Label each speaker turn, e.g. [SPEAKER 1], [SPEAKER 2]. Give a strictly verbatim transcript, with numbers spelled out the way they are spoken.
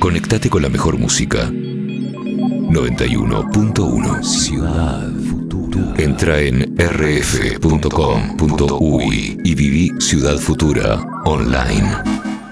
[SPEAKER 1] Conectate con la mejor música. noventa y uno punto uno Ciudad Futura. Entra en r f punto com punto u y y viví Ciudad Futura online.